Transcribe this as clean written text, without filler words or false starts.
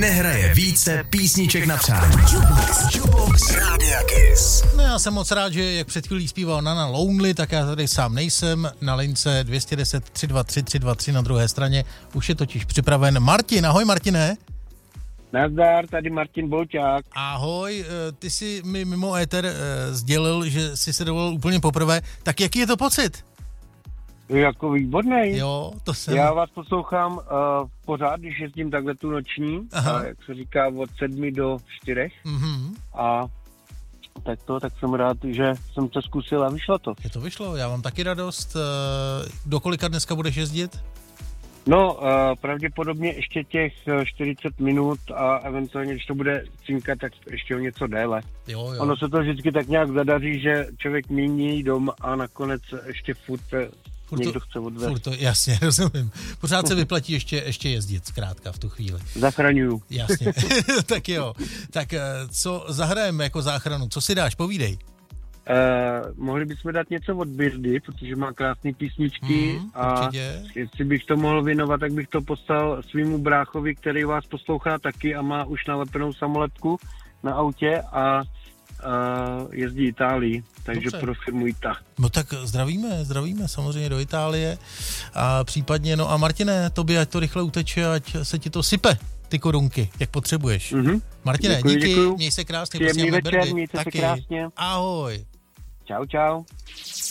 nehraje více písniček na přání. Jukebox Rádia Kiss. No já jsem moc rád, že jak před chvílí zpíval Nana Lonely, tak já tady sám nejsem. Na lince 210 323 323 na druhé straně. Už je totiž připraven Martin. Ahoj Martine. Nazdar, tady Martin Bolťák. Ahoj, ty jsi mi mimo éter sdělil, že jsi se dovolil úplně poprvé. Tak jaký je to pocit? Jako výborný. Jo, to jsem... Já vás poslouchám pořád, když jezdím takhle tu noční, jak se říká od 7 do 4. Mhm. A tak jsem rád, že jsem to zkusil a vyšlo to. Je to vyšlo, já mám taky radost. Do kolika dneska budeš jezdit? No, pravděpodobně ještě těch 40 minut a eventuálně, když to bude cinka, tak ještě o něco déle. Jo. Ono se to vždycky tak nějak zadaří, že člověk míní dom a nakonec ještě furt někdo chce odvést. Furt to, jasně, rozumím. Pořád se vyplatí ještě jezdit, zkrátka v tu chvíli. Zachraňuju. Jasně, tak jo. Tak co zahrajeme jako záchranu? Co si dáš, povídej. Mohli bychom dát něco od Birdy, protože má krásné písničky a určitě. jestli bych to mohl věnovat, tak bych to poslal svýmu bráchovi, který vás poslouchá taky a má už nalepenou samolepku na autě a jezdí Itálii, takže dobře. pro firmu ITA. No tak zdravíme samozřejmě do Itálie a případně, no a Martine, tobě ať to rychle uteče, ať se ti to sype, ty korunky, jak potřebuješ. Mm-hmm. Martine, Děkuji. měj se krásně. Příjemný večer, Birdy. mějte se Taky. krásně. Ahoj. Čau.